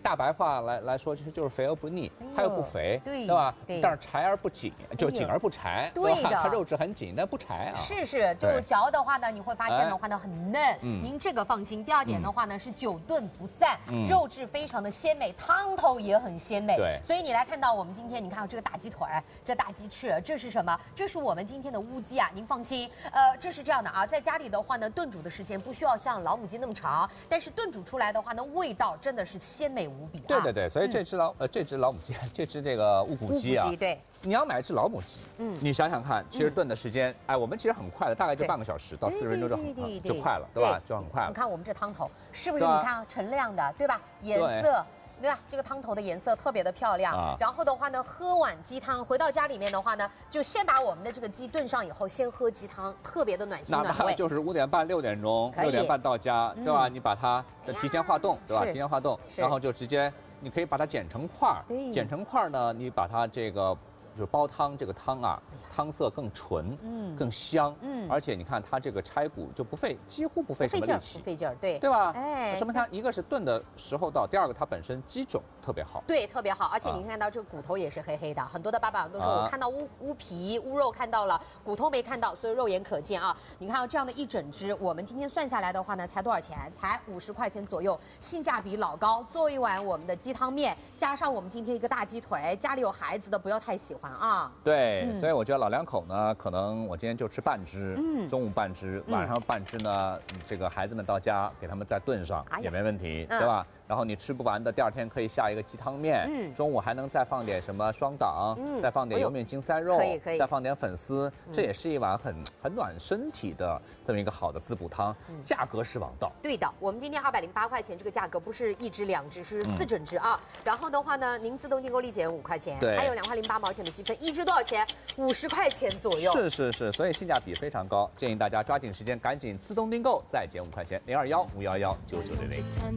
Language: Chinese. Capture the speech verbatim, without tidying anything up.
大白话来来说，其实就是肥而不腻，它又不肥， 对对吧？ 对但是柴而不紧，就紧而不柴， 对的， 它肉质很紧，但不柴啊。 是是，就嚼的话呢，你会发现的话呢很嫩，您这个放心。第二点的话呢是久炖不散，肉质非常的鲜美，汤头也很鲜美。 对， 所以你来看到我们今天，你看这个大鸡腿，这大鸡翅，这是什么？这是我们今天的乌鸡啊，您放心，呃，这是这样的啊，在家里的话呢，炖煮的时间不需要像老母鸡那么长，但是炖煮出来的话呢，味道真的是鲜美无比啊。 对对对，所以这只老呃这只老母鸡，这只这个乌骨鸡啊， 乌骨鸡对。 你要买一只老母鸡，嗯，你想想看，其实炖的时间，哎，我们其实很快的，大概就半个小时到四十分钟就很就快了，对吧？就很快了。 你看我们这汤头是不是？你看啊，澄亮的，对吧？颜色。对吧？这个汤头的颜色特别的漂亮。啊、然后的话呢，喝碗鸡汤，回到家里面的话呢，就先把我们的这个鸡炖上以后，先喝鸡汤，特别的暖心暖胃。 那就是五点半、六点钟，六点半到家，对吧？嗯、你把它提前化冻，对吧？提前化冻，然后就直接，你可以把它剪成块儿，剪成块儿呢，你把它这个就是煲汤，这个汤啊。汤色更纯，嗯，更香，嗯，而且你看它这个拆骨就不费，几乎不费什么力气， 不费劲儿，对， 对吧？哎，说明它一个是炖的时候到，第二个它本身鸡种特别好， 对，特别好，而且你看到这个骨头也是黑黑的，很多的爸爸都说我看到乌乌皮乌肉看到了，骨头没看到，所以肉眼可见啊。你看到这样的一整只，我们今天算下来的话呢，才多少钱？才五十块钱左右，性价比老高。做一碗我们的鸡汤面，加上我们今天一个大鸡腿，家里有孩子的不要太喜欢啊。 对，所以我觉得老两口呢，可能我今天就吃半只，嗯，中午半只，晚上半只呢，这个孩子们到家给他们再炖上也没问题，对吧？然后你吃不完的，第二天可以下一个鸡汤面，嗯，中午还能再放点什么双档，嗯，再放点油面筋三肉，可以可以，再放点粉丝，这也是一碗很很暖身体的这么一个好的滋补汤，价格是王道。 对的，我们今天二百零八块钱这个价格不是一只两只，是四整只啊。然后的话呢，您自动订购立减五块钱，对，还有两块零八毛钱的积分，一只多少钱？五十块钱左右。 是是是，所以性价比非常高，建议大家抓紧时间赶紧自动订购，再减五块钱，零二幺五幺幺九九零零。